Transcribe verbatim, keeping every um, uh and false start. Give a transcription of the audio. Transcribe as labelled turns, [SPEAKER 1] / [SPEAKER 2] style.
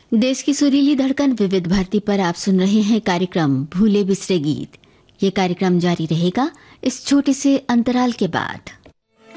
[SPEAKER 1] देश की सुरीली धड़कन विविध भारती पर आप सुन रहे हैं कार्यक्रम भूले बिसरे गीत। ये कार्यक्रम जारी रहेगा इस छोटे से अंतराल के बाद।